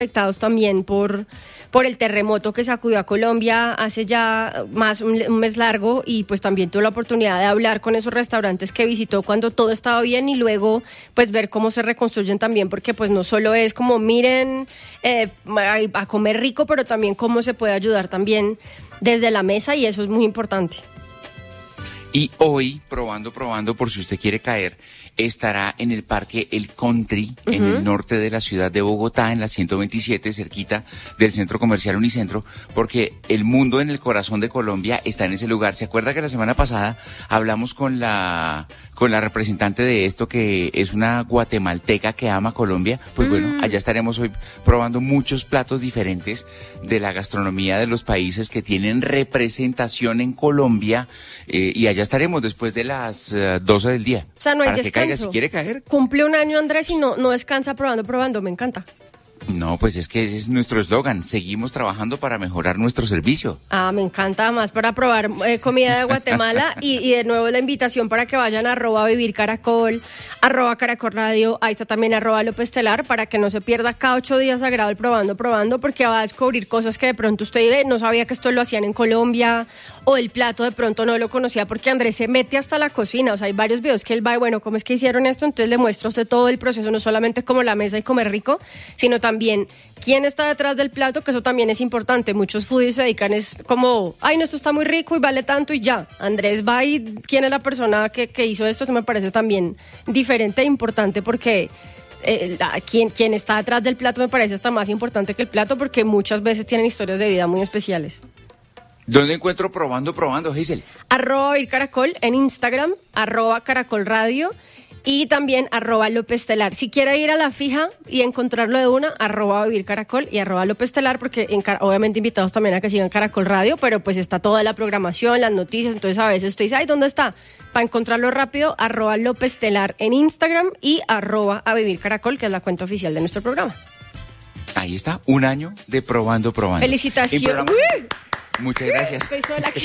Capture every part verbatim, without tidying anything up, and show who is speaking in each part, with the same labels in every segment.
Speaker 1: afectados también por, por el terremoto que sacudió a Colombia hace ya más un, un mes largo, y pues también tuve la oportunidad de hablar con esos restaurantes que visitó cuando todo estaba bien, y luego pues ver cómo se reconstruyen también, porque pues no solo es como miren eh, a comer rico, pero también cómo se puede ayudar también desde la mesa, y eso es muy importante.
Speaker 2: Y hoy, probando, probando, por si usted quiere caer, estará en el Parque El Country, uh-huh. en el norte de la ciudad de Bogotá, en la ciento veintisiete, cerquita del Centro Comercial Unicentro, porque el mundo en el corazón de Colombia está en ese lugar. ¿Se acuerda que la semana pasada hablamos con la con la representante de esto, que es una guatemalteca que ama Colombia? Pues mm. bueno, allá estaremos hoy probando muchos platos diferentes de la gastronomía de los países que tienen representación en Colombia, eh, y allá estaremos después de las uh, doce del día.
Speaker 1: O sea, no hay
Speaker 2: para
Speaker 1: descanso.
Speaker 2: Que caiga, si quiere caer.
Speaker 1: Cumple un año, Andrés, y no, no descansa probando, probando, me encanta.
Speaker 2: No, pues es que ese es nuestro eslogan, seguimos trabajando para mejorar nuestro servicio.
Speaker 1: Ah, me encanta, más para probar eh, comida de Guatemala, y, y de nuevo la invitación para que vayan a arroba Vivir Caracol, arroba Caracol Radio, ahí está también arroba López Telar, para que no se pierda cada ocho días sagrado el probando, probando, porque va a descubrir cosas que de pronto usted ve, no sabía que esto lo hacían en Colombia, o el plato de pronto no lo conocía, porque Andrés se mete hasta la cocina, o sea, hay varios videos que él va y bueno, ¿cómo es que hicieron esto? Entonces le muestra a usted todo el proceso, no solamente como la mesa y comer rico, sino también también quién está detrás del plato, que eso también es importante. Muchos foodies se dedican es como, ay, no, esto está muy rico y vale tanto y ya. Andrés va y quién es la persona que, que hizo esto, eso me parece también diferente e importante, porque eh, la, quien, quien está detrás del plato me parece hasta más importante que el plato, porque muchas veces tienen historias de vida muy especiales.
Speaker 2: ¿Dónde encuentro probando, probando, Giselle?
Speaker 1: Arroba Vivir Caracol en Instagram, arroba Caracol Radio, y también arroba López Telar. Si quiere ir a la fija y encontrarlo de una, arroba Vivir Caracol y arroba López Telar, porque en, obviamente invitados también a que sigan Caracol Radio, pero pues está toda la programación, las noticias, entonces a veces usted dice, ay, ¿dónde está? Para encontrarlo rápido, arroba López Telar en Instagram y arroba a Vivir Caracol, que es la cuenta oficial de nuestro programa.
Speaker 2: Ahí está, un año de probando, probando.
Speaker 1: Felicitaciones.
Speaker 2: Muchas gracias.
Speaker 1: Estoy sola aquí.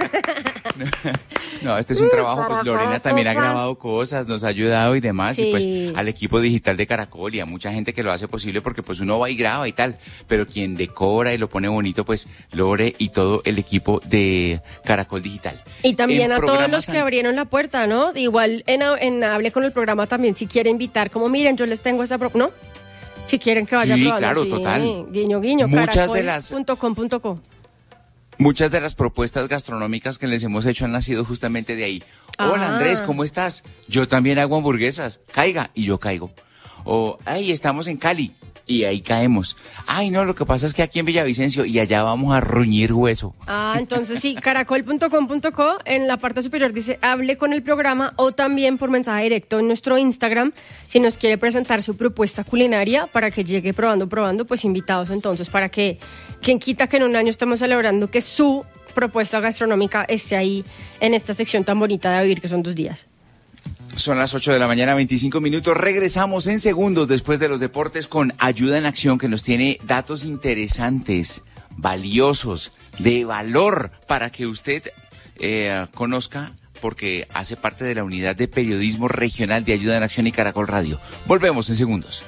Speaker 2: No, este es un trabajo, pues Lorena también ha grabado cosas, nos ha ayudado y demás, sí. Y pues al equipo digital de Caracol y a mucha gente que lo hace posible, porque pues uno va y graba y tal, pero quien decora y lo pone bonito, pues Lore y todo el equipo de Caracol Digital.
Speaker 1: Y también
Speaker 2: en
Speaker 1: a todos los que abrieron la puerta, ¿no? Igual en, en Hable con el programa también, si quiere invitar, como miren, yo les tengo esta pro- ¿no? Si quieren que vaya
Speaker 2: sí,
Speaker 1: probando.
Speaker 2: Claro,
Speaker 1: sí,
Speaker 2: total.
Speaker 1: Guiño, guiño,
Speaker 2: muchas de las
Speaker 1: punto com punto co.
Speaker 2: Muchas de las propuestas gastronómicas que les hemos hecho han nacido justamente de ahí. Ah. Hola Andrés, ¿cómo estás? Yo también hago hamburguesas. Caiga, y yo caigo. O, ay, estamos en Cali. Y ahí caemos. Ay, no, lo que pasa es que aquí en Villavicencio y allá vamos a ruñir hueso.
Speaker 1: Ah, entonces sí, caracol punto com punto co, en la parte superior dice hable con el programa, o también por mensaje directo en nuestro Instagram, si nos quiere presentar su propuesta culinaria para que llegue probando, probando, pues invitados entonces, para que quien quita que en un año estemos celebrando que su propuesta gastronómica esté ahí en esta sección tan bonita de Vivir, que son dos días.
Speaker 2: Son las ocho de la mañana, veinticinco minutos. Regresamos en segundos después de los deportes con Ayuda en Acción, que nos tiene datos interesantes, valiosos, de valor, para que usted eh, conozca, porque hace parte de la unidad de periodismo regional de Ayuda en Acción y Caracol Radio. Volvemos en segundos.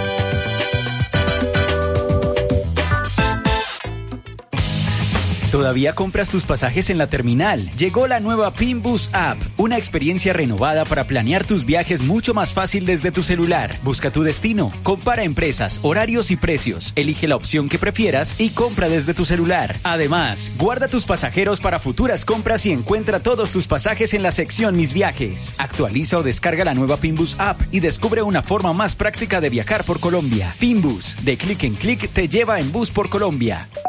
Speaker 3: ¿Todavía compras tus pasajes en la terminal? Llegó la nueva Pinbus App, una experiencia renovada para planear tus viajes mucho más fácil desde tu celular. Busca tu destino, compara empresas, horarios y precios, elige la opción que prefieras y compra desde tu celular. Además, guarda tus pasajeros para futuras compras y encuentra todos tus pasajes en la sección Mis Viajes. Actualiza o descarga la nueva Pinbus App y descubre una forma más práctica de viajar por Colombia. Pinbus, de clic en clic te lleva en bus por Colombia.